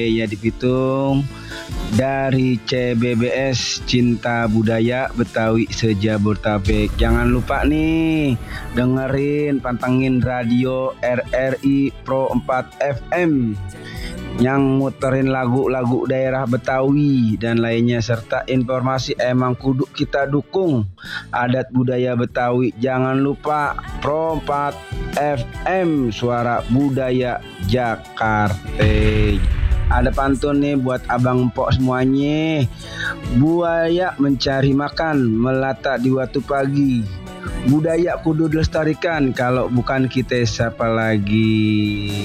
ya di Pitung dari CBBS Cinta Budaya Betawi Sejabodetabek. Jangan lupa nih dengerin, pantengin radio RRI Pro 4 FM yang muterin lagu-lagu daerah Betawi dan lainnya, serta informasi emang kudu kita dukung adat budaya Betawi. Jangan lupa Pro 4 FM, suara budaya Jakarta. Ada pantun nih buat abang empok semuanya. Buaya mencari makan melata di waktu pagi. Budaya kudu dilestarikan, kalau bukan kita siapa lagi.